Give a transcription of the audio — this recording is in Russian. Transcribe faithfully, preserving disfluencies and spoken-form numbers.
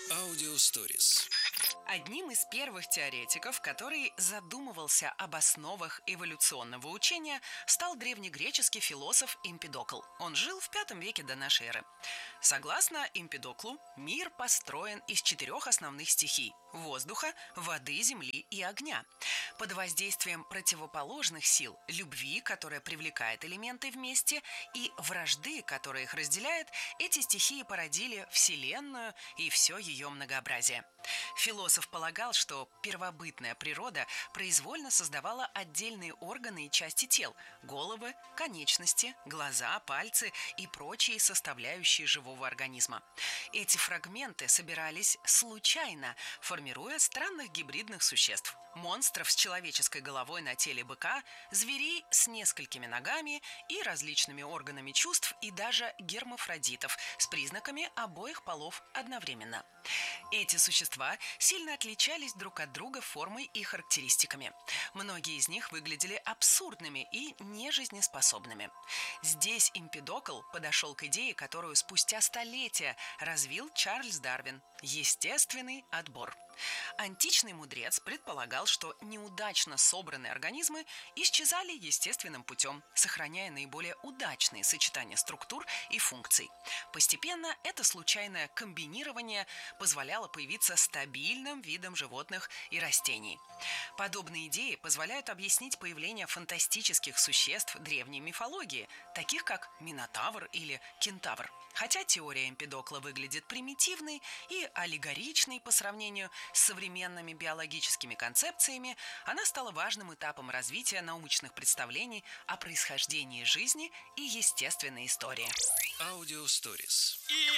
Аудиосторис. Одним из первых теоретиков, который задумывался об основах эволюционного учения, стал древнегреческий философ Эмпидокл. Он жил в пятом веке до нашей эры. Согласно Эмпидоклу, мир построен из четырех основных стихий – воздуха, воды, земли и огня. Под воздействием противоположных сил – любви, которая привлекает элементы вместе, и вражды, которая их разделяет, эти стихии породили Вселенную и все ее многообразие. Философ полагал, что первобытная природа произвольно создавала отдельные органы и части тел – головы, конечности, глаза, пальцы и прочие составляющие живого организма. Эти фрагменты собирались случайно, формируя странных гибридных существ – монстров с человеческой головой на теле быка, зверей с несколькими ногами и различными органами чувств и даже гермафродитов с признаками обоих полов одновременно. Эти существа сильно отличались друг от друга формой и характеристиками. Многие из них выглядели абсурдными и нежизнеспособными. Здесь Эмпидокл подошел к идее, которую спустя столетия развил Чарльз Дарвин – естественный отбор. Античный мудрец предполагал, что неудачно собранные организмы исчезали естественным путем, сохраняя наиболее удачные сочетания структур и функций. Постепенно это случайное комбинирование позволяло появиться стабильным видам животных и растений. Подобные идеи позволяют объяснить появление фантастических существ древней мифологии, таких как Минотавр или Кентавр. Хотя теория Эмпидокла выглядит примитивной и аллегоричной по сравнению с современными биологическими концепциями, она стала важным этапом развития научных представлений о происхождении жизни и естественной истории. Аудиосторис. И